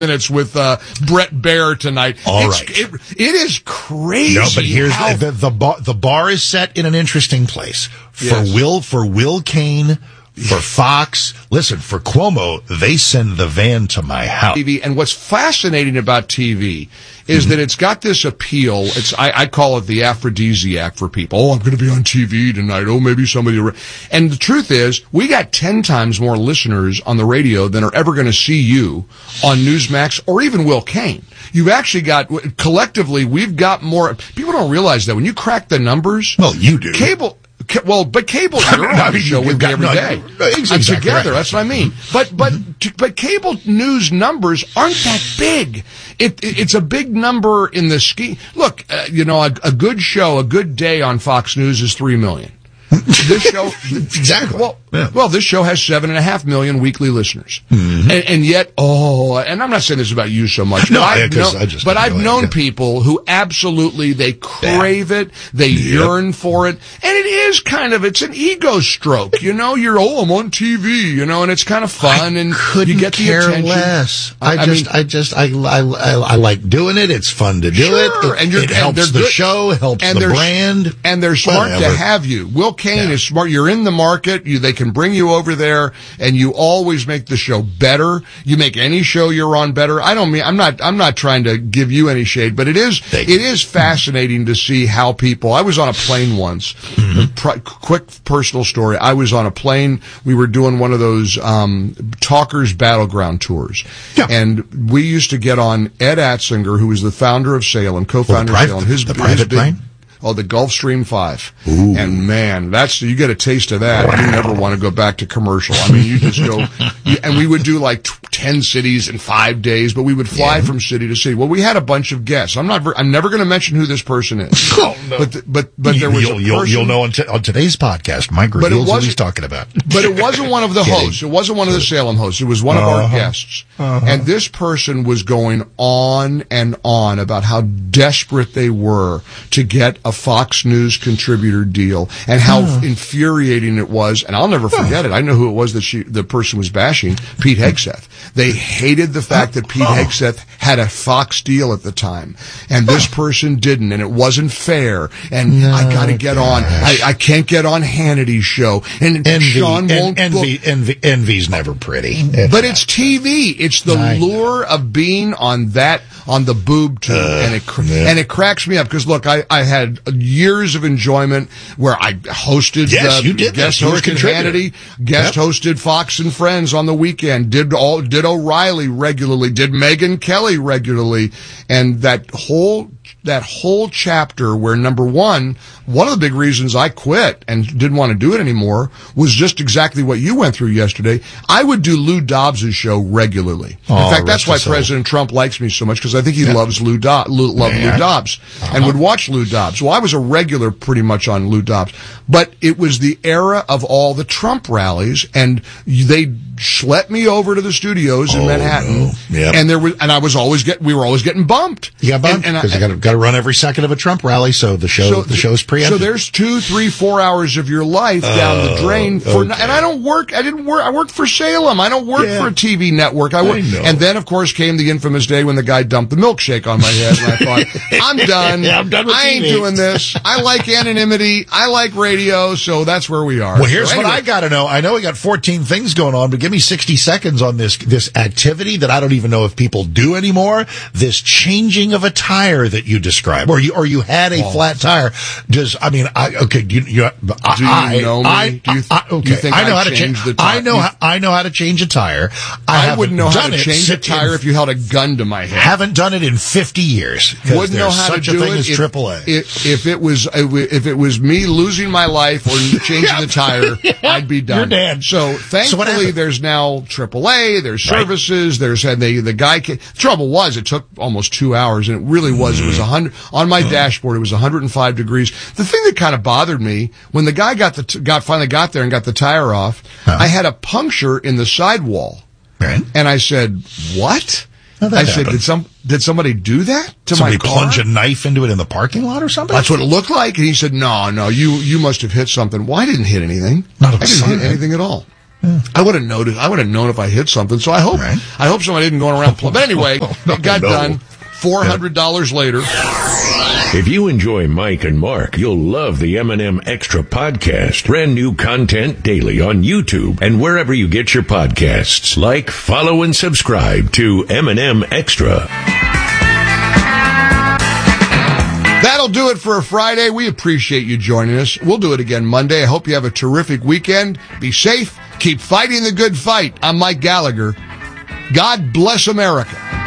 minutes with Brett Baer tonight. All right. It is crazy. No, but here's the bar is set in an interesting place for Will Cain. For Fox, listen, for Cuomo, they send the van to my house. TV, and what's fascinating about TV is that it's got this appeal. I call it the aphrodisiac for people. Oh, I'm going to be on TV tonight. Oh, maybe somebody. And the truth is, we got 10 times more listeners on the radio than are ever going to see you on Newsmax or even Will Cain. You've actually got, collectively, we've got more. People don't realize that when you crack the numbers. Well, you do. But cable, you're on the show with me every day. Exactly together, right. That's what I mean. But cable news numbers aren't that big. It's a big number in the scheme. Look, a good show, a good day on Fox News is 3 million. This show, exactly. Well, this show has 7.5 million weekly listeners, and yet, and I'm not saying this about you so much, but I've known people who absolutely they crave it, they yearn for it, and it is it's an ego stroke, you're I'm on TV, and it's kind of fun, and you get the attention. Less. I like doing it. It's fun to do it. And it helps the show, helps the brand, and they're smart to have you. Will Cain is smart. You're in the market. They can bring you over there, and you always make the show better. You make any show you're on better. I'm not trying to give you any shade, but it is fascinating to see how people. I was on a plane once. Quick personal story. I was on a plane. We were doing one of those Talkers Battleground tours, and we used to get on Ed Atzinger, who was the founder of Salem, co-founder of Salem. His private plane. Oh, the Gulfstream 5. Ooh. And man, you get a taste of that. You never want to go back to commercial. I mean, you just go, and we would do like 10 cities in 5 days, but we would fly from city to city. Well, we had a bunch of guests. I'm never going to mention who this person is. Oh, no. But there was a person. You'll know on today's podcast, Mike reveals what he's talking about. But it wasn't one of the hosts. It wasn't one of the Salem hosts. It was one of our guests. And this person was going on and on about how desperate they were to get a Fox News contributor deal and how infuriating it was. And I'll never forget it. I know who it was that the person was bashing, Pete Hegseth. They hated the fact that Pete Hegseth had a Fox deal at the time, and this person didn't, and it wasn't fair. And I got to get on. I can't get on Hannity's show. And Sean won't. Envy's never pretty. But it's TV. It's the lure of being on the boob tube, and it cracks me up because look, I had years of enjoyment where I hosted. Yes, you did. Guest hosted Hannity, guest hosted Fox and Friends on the weekend. Did O'Reilly regularly. Did Megyn Kelly regularly, and that whole chapter where number one of the big reasons I quit and didn't want to do it anymore was just exactly what you went through yesterday. I would do Lou Dobbs' show regularly. In fact, that's why President Trump likes me so much, because I think he loves Lou Dobbs and would watch Lou Dobbs. Well, I was a regular pretty much on Lou Dobbs, but it was the era of all the Trump rallies, and they schlepped me over to the studios in Manhattan, and we were always getting bumped. You got bumped because you got to run every second of a Trump rally, so the show's preempted. So there's 2, 3, 4 hours of your life down the drain and I don't work. I worked for Salem. I don't work for a TV network. And then of course came the infamous day when the guy dumped the milkshake on my head, and I thought, I'm done. I'm done with I ain't doing this. I like anonymity. I like radio. So that's where we are. Well, here's what I got to know. I know we got 14 things going on, but give me 60 seconds on this activity that I don't even know if people do anymore. This changing of a tire that you described, or you had a flat tire. Do you know me? Do you think I know how to change the tire? I know how to change a tire. I wouldn't know how to change a tire if you held a gun to my head. Haven't done it in 50 years. Wouldn't know how to do such a thing as AAA. If it was me losing my life or changing the tire, I'd be done. You're dead. So thankfully, there's now AAA. There's services. The guy. Trouble was, it took almost 2 hours, and it really was. It was 100 on my dashboard. It was 105 degrees. The thing that kind of bothered me when the guy finally got there and got the tire off, I had a puncture in the sidewall, and I said, "What?" I said, "Did somebody do that to my car? Somebody plunge a knife into it in the parking lot or something?" That's what it looked like. And he said, "No, you must have hit something." Well, I didn't hit anything. I didn't hit anything at all. I would have noticed. I would have known if I hit something. So I hope somebody didn't go around. But anyway, it got done. $400 later. If you enjoy Mike and Mark, you'll love the M&M Extra podcast. Brand new content daily on YouTube and wherever you get your podcasts. Like, follow, and subscribe to M&M Extra. That'll do it for a Friday. We appreciate you joining us. We'll do it again Monday. I hope you have a terrific weekend. Be safe. Keep fighting the good fight. I'm Mike Gallagher. God bless America.